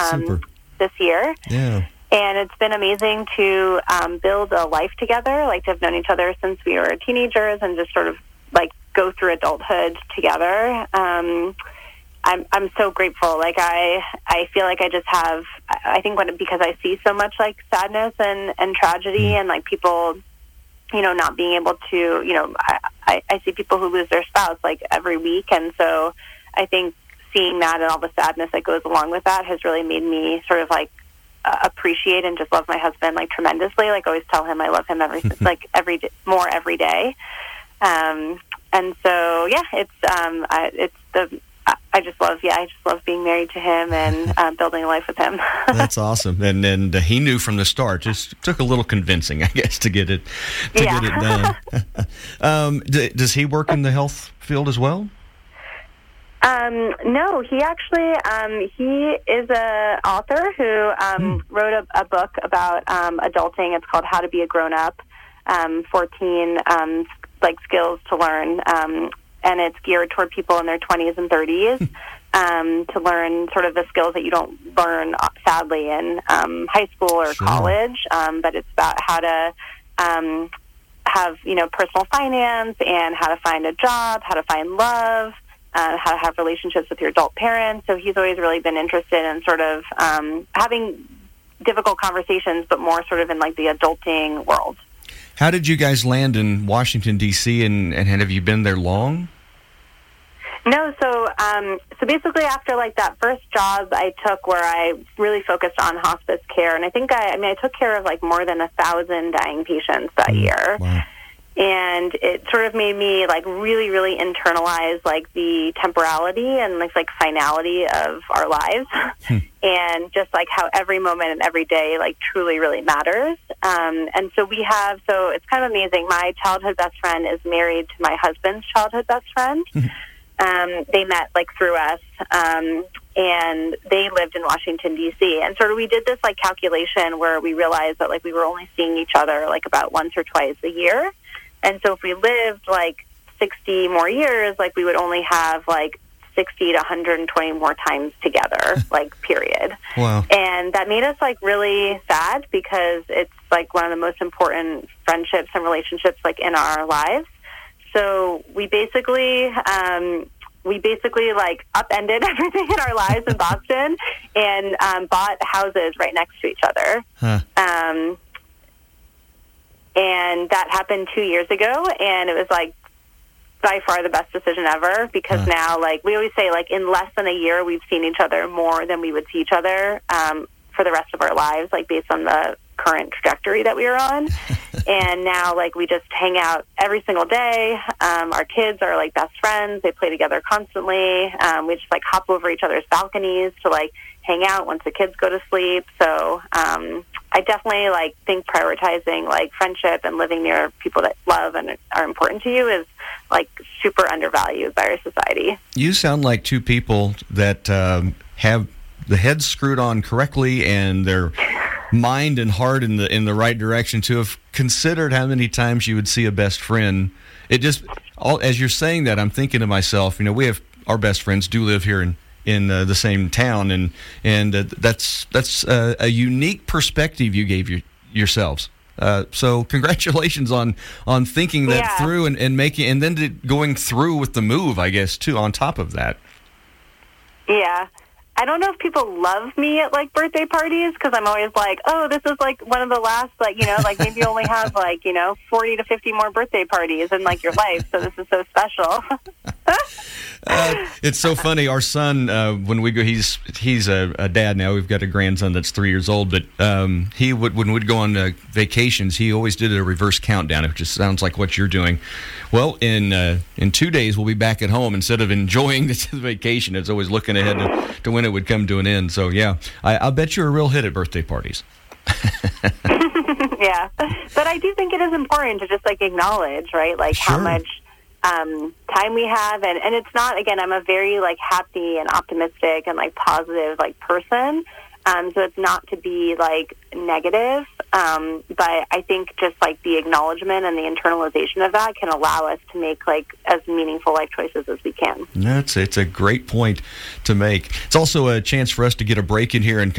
super. This year. Yeah. And it's been amazing to build a life together, like to have known each other since we were teenagers and just sort of like go through adulthood together. I'm so grateful. Like I feel like I just have, I think because I see so much like sadness and tragedy and like people, not being able to, I see people who lose their spouse like every week. And so I think seeing that and all the sadness that goes along with that has really made me sort of like appreciate and just love my husband like tremendously. Like I always tell him I love him every day. And so yeah, I just love being married to him and building a life with him. That's awesome. And he knew from the start. Just took a little convincing, I guess, to get it done. Does he work in the health field as well? No, he actually, he is a author who wrote a book about adulting. It's called How to Be a Grown Up, 14 skills to learn, and it's geared toward people in their 20s and 30s to learn sort of the skills that you don't learn, sadly, in high school or college, but it's about how to have, personal finance and how to find a job, how to find love, how to have relationships with your adult parents. So he's always really been interested in sort of having difficult conversations, but more sort of in like the adulting world. How did you guys land in Washington, D.C., and have you been there long? No, so basically after like that first job I took where I really focused on hospice care, and I think I took care of like more than 1,000 dying patients that year. Wow. And it sort of made me like really, really internalize like the temporality and like finality of our lives, and just like how every moment and every day like truly, really matters. And so it's kind of amazing. My childhood best friend is married to my husband's childhood best friend. They met like through us, and they lived in Washington, D.C. And sort of we did this like calculation where we realized that like we were only seeing each other like about once or twice a year. And so if we lived like 60 more years, like we would only have like 60 to 120 more times together, like period. Wow. And that made us like really sad because it's like one of the most important friendships and relationships like in our lives. So we basically like upended everything in our lives in Boston and bought houses right next to each other. Huh. And that happened 2 years ago, and it was like by far the best decision ever because now like we always say like in less than a year we've seen each other more than we would see each other for the rest of our lives, like based on the current trajectory that we are on. And now like we just hang out every single day. Our kids are like best friends. They play together constantly. We just like hop over each other's balconies to like hang out once the kids go to sleep. So I definitely like think prioritizing like friendship and living near people that love and are important to you is like super undervalued by our society. You sound like two people that have the head screwed on correctly and their mind and heart in the right direction to have considered how many times you would see a best friend. It just, as you're saying that, I'm thinking to myself, we have our best friends do live here in the same town, and that's a unique perspective you gave yourselves. So congratulations on thinking that through and making, and then going through with the move, I guess, too, on top of that. Yeah. I don't know if people love me at like birthday parties because I'm always like, oh, this is like one of the last, like, like maybe you only have like, 40 to 50 more birthday parties in like your life. So this is so special. It's so funny. Our son, when we go, he's a dad now. We've got a grandson that's 3 years old, but when we'd go on vacations, he always did a reverse countdown. It just sounds like what you're doing. Well, in 2 days, we'll be back at home. Instead of enjoying the vacation, it's always looking ahead to when it would come to an end. So, yeah, I'll bet you're a real hit at birthday parties. Yeah. But I do think it is important to just, like, acknowledge, right, like, Sure. how much time we have. And it's not, again, I'm a very, like, happy and optimistic and, like, positive, like, person. So it's not to be, like, negative. But I think just, like, the acknowledgement and the internalization of that can allow us to make, like, as meaningful life choices as we can. It's a great point to make. It's also a chance for us to get a break in here and